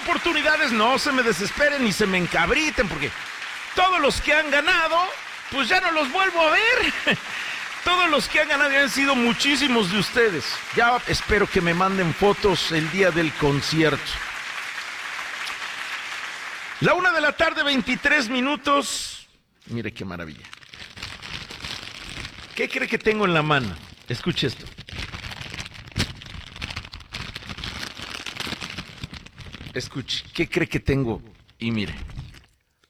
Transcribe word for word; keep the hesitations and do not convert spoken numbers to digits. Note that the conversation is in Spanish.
oportunidades, no se me desesperen ni se me encabriten, porque todos los que han ganado, pues ya no los vuelvo a ver. Todos los que han ganado han sido muchísimos de ustedes. Ya espero que me manden fotos el día del concierto. La una de la tarde, veintitrés minutos. Mire qué maravilla. ¿Qué cree que tengo en la mano? Escuche esto. Escuche, ¿qué cree que tengo? Y mire.